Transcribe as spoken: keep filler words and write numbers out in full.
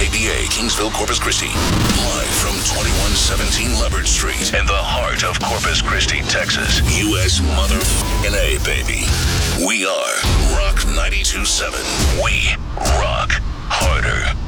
A B A, Kingsville, Corpus Christi. Live from twenty-one seventeen Leopard Street in the heart of Corpus Christi, Texas. U S mother A, baby. We are Rock ninety-two point seven. We rock harder.